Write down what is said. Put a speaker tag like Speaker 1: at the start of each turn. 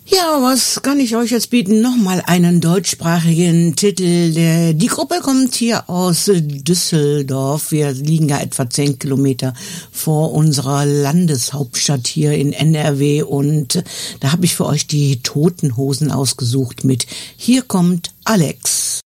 Speaker 1: Ja, was kann ich euch jetzt bieten? Nochmal einen deutschsprachigen Titel. Die Gruppe kommt hier aus Düsseldorf. Wir liegen ja etwa 10 Kilometer vor unserer Landeshauptstadt hier in NRW. Und da habe ich für euch die Toten Hosen ausgesucht mit Hier kommt Alex.